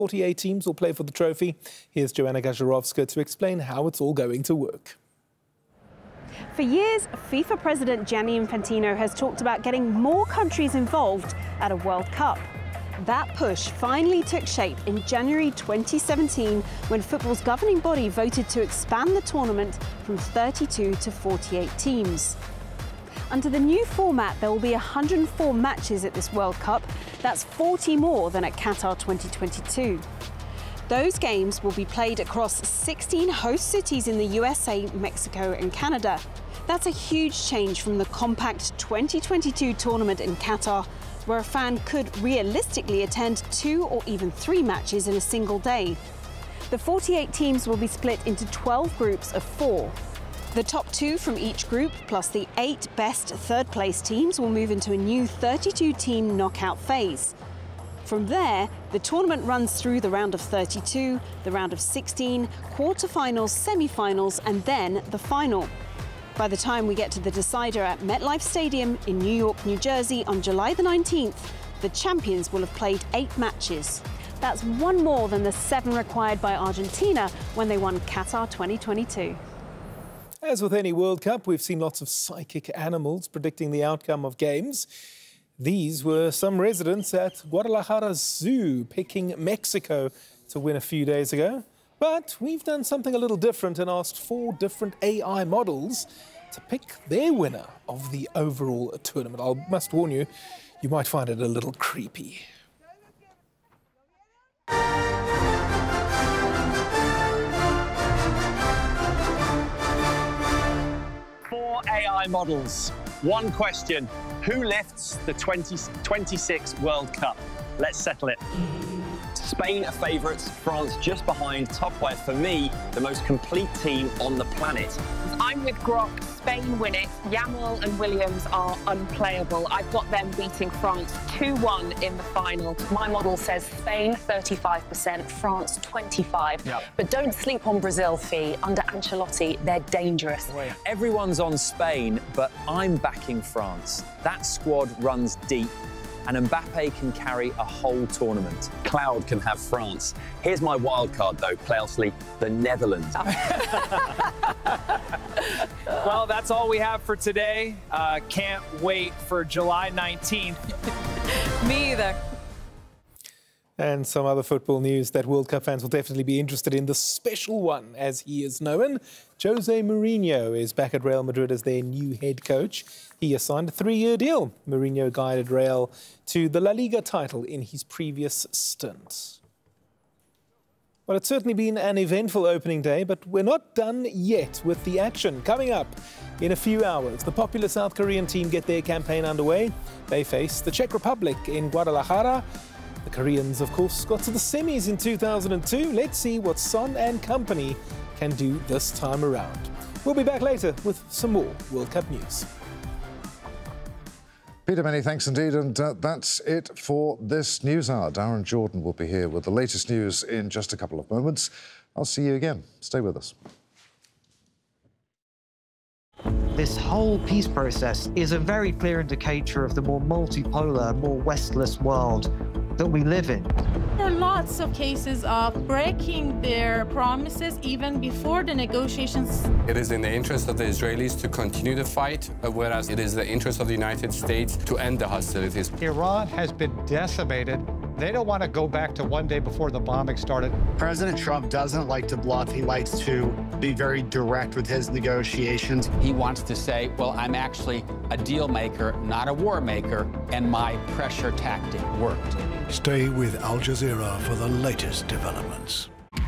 48 teams will play for the trophy. Here's Joanna Gajarowska to explain how it's all going to work. For years, FIFA President Gianni Infantino has talked about getting more countries involved at a World Cup. That push finally took shape in January 2017 when football's governing body voted to expand the tournament from 32 to 48 teams. Under the new format, there will be 104 matches at this World Cup. That's 40 more than at Qatar 2022. Those games will be played across 16 host cities in the USA, Mexico and Canada. That's a huge change from the compact 2022 tournament in Qatar, where a fan could realistically attend 2 or even 3 matches in a single day. The 48 teams will be split into 12 groups of 4. The top 2 from each group, plus the 8 best third-place teams, will move into a new 32-team knockout phase. From there, the tournament runs through the round of 32, the round of 16, quarterfinals, semi-finals, and then the final. By the time we get to the decider at MetLife Stadium in New York, New Jersey on July the 19th, the champions will have played 8 matches. That's 1 more than the 7 required by Argentina when they won Qatar 2022. As with any World Cup, we've seen lots of psychic animals predicting the outcome of games. These were some residents at Guadalajara Zoo picking Mexico to win a few days ago. But we've done something a little different and asked 4 different AI models to pick their winner of the overall tournament. I must warn you, you might find it a little creepy. AI models. One question: who lifts the 2026 World Cup? Let's settle it. Spain are favourites, France just behind. Top wire for me, the most complete team on the planet. I'm with Grok. Spain win it. Yamal and Williams are unplayable. I've got them beating France 2-1 in the final. My model says Spain 35%, France 25%. Yep. But don't sleep on Brazil, Fee. Under Ancelotti, they're dangerous. Everyone's on Spain, but I'm backing France. That squad runs deep, and Mbappe can carry a whole tournament. Cloud can have France. Here's my wild card, though, Plaisley, the Netherlands. Well, that's all we have for today. Can't wait for July 19th. Me either. And some other football news that World Cup fans will definitely be interested in. The special one, as he is known. Jose Mourinho is back at Real Madrid as their new head coach. He has signed a 3-year deal. Mourinho guided Real to the La Liga title in his previous stint. Well, it's certainly been an eventful opening day, but we're not done yet with the action. Coming up in a few hours, the popular South Korean team get their campaign underway. They face the Czech Republic in Guadalajara. The Koreans, of course, got to the semis in 2002. Let's see what Son and company can do this time around. We'll be back later with some more World Cup news. Peter, many thanks indeed, and that's it for this news hour. Darren Jordan will be here with the latest news in just a couple of moments. I'll see you again. Stay with us. This whole peace process is a very clear indicator of the more multipolar, more Westless world that we live in. There are lots of cases of breaking their promises even before the negotiations. It is in the interest of the Israelis to continue the fight, whereas it is the interest of the United States to end the hostilities. Iran has been decimated. They don't want to go back to one day before the bombing started. President Trump doesn't like to bluff. He likes to be very direct with his negotiations. He wants to say, well, I'm actually a deal maker, not a war maker, and my pressure tactic worked. Stay with Al Jazeera for the latest developments.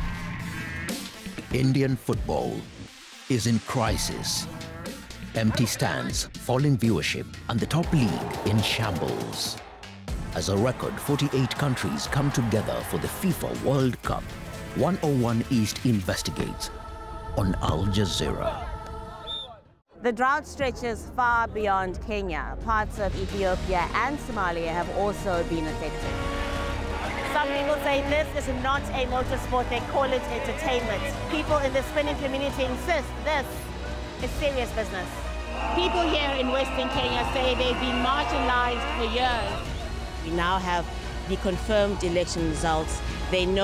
Indian football is in crisis. Empty stands, falling viewership, and the top league in shambles. As a record 48 countries come together for the FIFA World Cup, 101 East investigates on Al Jazeera. The drought stretches far beyond Kenya. Parts of Ethiopia and Somalia have also been affected. Some people say this is not a motorsport, they call it entertainment. People in the spinning community insist this is serious business. People here in Western Kenya say they've been marginalized for years. We now have the confirmed election results. They know